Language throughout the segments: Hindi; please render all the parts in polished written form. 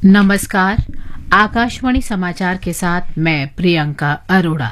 नमस्कार। आकाशवाणी समाचार के साथ मैं प्रियंका अरोड़ा।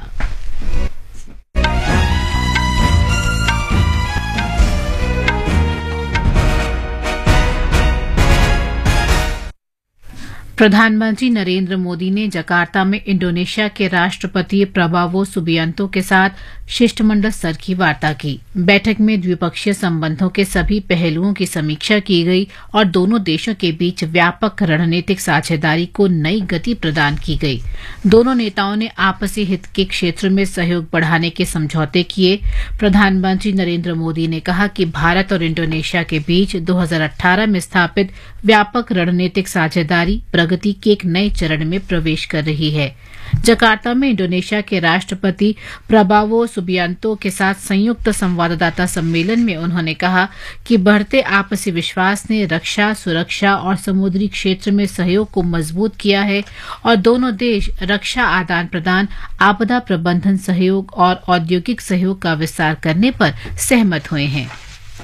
प्रधानमंत्री नरेंद्र मोदी ने जकार्ता में इंडोनेशिया के राष्ट्रपति प्रबावो सुबियांतो के साथ शिष्टमंडल स्तर की वार्ता की। बैठक में द्विपक्षीय संबंधों के सभी पहलुओं की समीक्षा की गई और दोनों देशों के बीच व्यापक रणनीतिक साझेदारी को नई गति प्रदान की गई। दोनों नेताओं ने आपसी हित के क्षेत्र में सहयोग बढ़ाने के समझौते किए। प्रधानमंत्री नरेंद्र मोदी ने कहा कि भारत और इंडोनेशिया के बीच 2018 में स्थापित व्यापक रणनीतिक साझेदारी प्रगति के एक नए चरण में प्रवेश कर रही है। जकार्ता में इंडोनेशिया के राष्ट्रपति प्रबावो सुबियांतो के साथ संयुक्त संवाददाता सम्मेलन में उन्होंने कहा कि बढ़ते आपसी विश्वास ने रक्षा, सुरक्षा और समुद्री क्षेत्र में सहयोग को मजबूत किया है और दोनों देश रक्षा आदान प्रदान, आपदा प्रबंधन सहयोग और औद्योगिक सहयोग का विस्तार करने पर सहमत हुए हैं।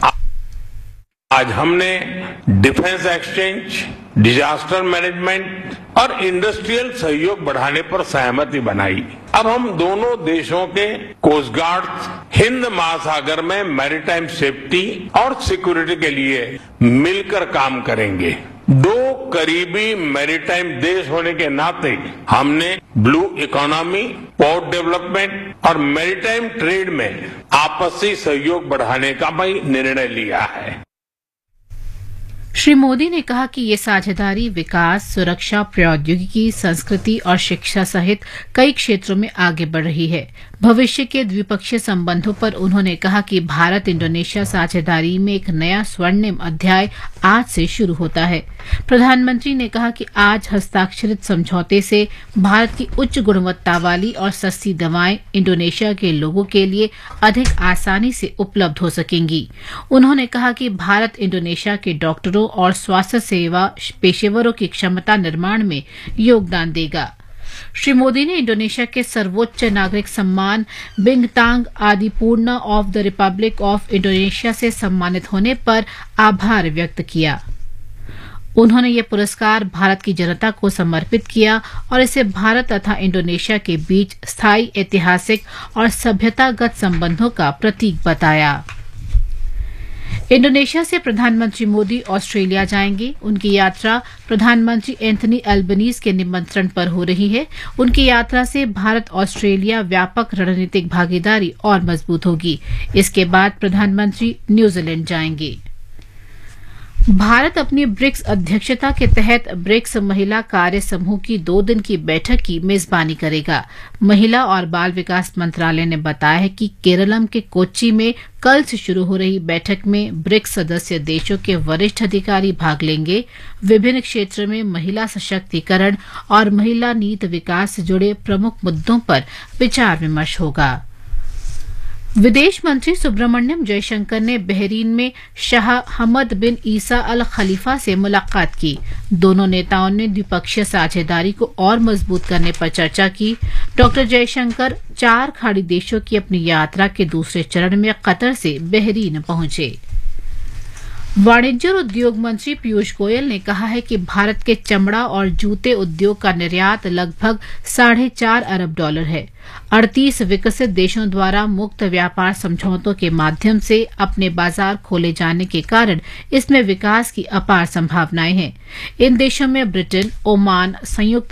आज हमने डिफेंस एक्सचेंज, डिजास्टर मैनेजमेंट और इंडस्ट्रियल सहयोग बढ़ाने पर सहमति बनाई। अब हम दोनों देशों के कोस्ट गार्ड हिंद महासागर में मैरीटाइम सेफ्टी और सिक्योरिटी के लिए मिलकर काम करेंगे। दो करीबी मैरीटाइम देश होने के नाते हमने ब्लू इकोनॉमी, पोर्ट डेवलपमेंट और मैरीटाइम ट्रेड में आपसी सहयोग बढ़ाने का भी निर्णय लिया है। श्री मोदी ने कहा कि ये साझेदारी विकास, सुरक्षा, प्रौद्योगिकी, संस्कृति और शिक्षा सहित कई क्षेत्रों में आगे बढ़ रही है। भविष्य के द्विपक्षीय संबंधों पर उन्होंने कहा कि भारत इंडोनेशिया साझेदारी में एक नया स्वर्णिम अध्याय आज से शुरू होता है। प्रधानमंत्री ने कहा कि आज हस्ताक्षरित समझौते से भारत की उच्च गुणवत्ता वाली और सस्ती दवाएं इंडोनेशिया के लोगों के लिए अधिक आसानी से उपलब्ध हो सकेंगी। उन्होंने कहा कि भारत इंडोनेशिया के डॉक्टरों और स्वास्थ्य सेवा पेशेवरों की क्षमता निर्माण में योगदान देगा। श्री मोदी ने इंडोनेशिया के सर्वोच्च नागरिक सम्मान बिंतंग आदिपुर्ना of the Republic of Indonesia से सम्मानित होने पर आभार व्यक्त किया। उन्होंने ये पुरस्कार भारत की जनता को समर्पित किया और इसे भारत तथा इंडोनेशिया के बीच स्थायी ऐतिहासिक और सभ्यतागत संबंधों का प्रतीक बताया। इंडोनेशिया से प्रधानमंत्री मोदी ऑस्ट्रेलिया जाएंगे। उनकी यात्रा प्रधानमंत्री एंथनी अल्बनीज के निमंत्रण पर हो रही है। उनकी यात्रा से भारत ऑस्ट्रेलिया व्यापक रणनीतिक भागीदारी और मजबूत होगी। इसके बाद प्रधानमंत्री न्यूजीलैंड जाएंगे। भारत अपनी ब्रिक्स अध्यक्षता के तहत ब्रिक्स महिला कार्य समूह की 2 दिन की बैठक की मेजबानी करेगा। महिला और बाल विकास मंत्रालय ने बताया है कि केरलम के कोच्चि में कल से शुरू हो रही बैठक में ब्रिक्स सदस्य देशों के वरिष्ठ अधिकारी भाग लेंगे। विभिन्न क्षेत्र में महिला सशक्तिकरण और महिला नीति विकास से जुड़े प्रमुख मुद्दों पर विचार विमर्श होगा। विदेश मंत्री सुब्रमण्यम जयशंकर ने बहरीन में शाह हमद बिन ईसा अल खलीफा से मुलाकात की। दोनों नेताओं ने द्विपक्षीय साझेदारी को और मजबूत करने पर चर्चा की। डॉक्टर जयशंकर 4 खाड़ी देशों की अपनी यात्रा के दूसरे चरण में कतर से बहरीन पहुंचे। वाणिज्य और उद्योग मंत्री पीयूष गोयल ने कहा है कि भारत के चमड़ा और जूते उद्योग का निर्यात लगभग $4.5 अरब है। 38 विकसित देशों द्वारा मुक्त व्यापार समझौतों के माध्यम से अपने बाजार खोले जाने के कारण इसमें विकास की अपार संभावनाएं हैं। इन देशों में ब्रिटेन, ओमान, संयुक्त